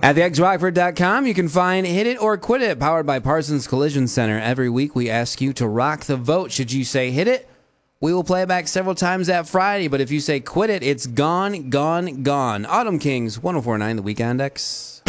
At thexrockford.com, you can find Hit It or Quit It, powered by Parsons Collision Center. Every week we ask you to rock the vote. Should you say hit it, we will play it back several times that Friday. But if you say quit it, it's gone, gone, gone. Autumn Kings, 104.9 The Weekend X.